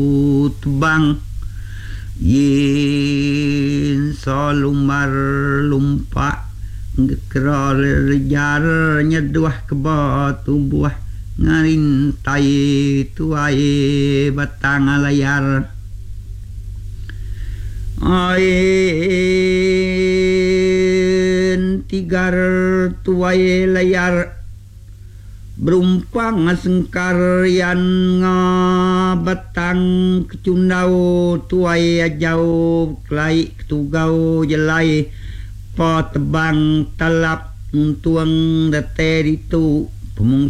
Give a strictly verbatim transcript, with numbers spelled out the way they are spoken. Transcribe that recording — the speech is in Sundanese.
tebang yin solumar lumpak ngekrol rejar nyeduah keba tubuh ngarintai tuai batang layar ain tigar tuai layar berumpang sengkar yang ngabatang kecundau tuai ajau kelai ketugau jelai po tebang talap nuntuang date itu pemung